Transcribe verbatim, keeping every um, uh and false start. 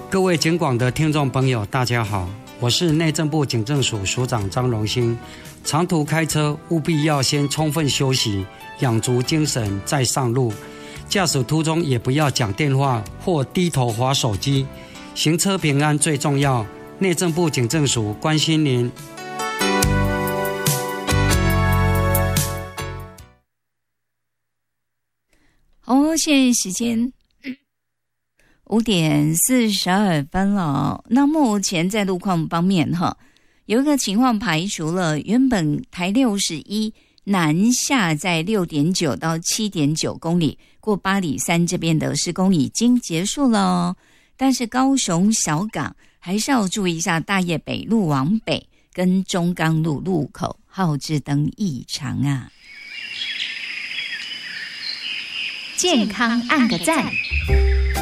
各位警广的听众朋友大家好，我是内政部警政署署长张荣兴。长途开车务必要先充分休息，养足精神再上路。驾驶途中也不要讲电话或低头滑手机，行车平安最重要。内政部警政署关心您。 好，现在时间五点四十二分了。那目前在路况方面哈，有一个情况排除了，原本台六十一南下在 六点九 到 七点九 公里，过八里山这边的施工已经结束了哦。但是高雄小港还是要注意一下大业北路往北跟中钢路路口号志灯异常啊。 健康按个赞。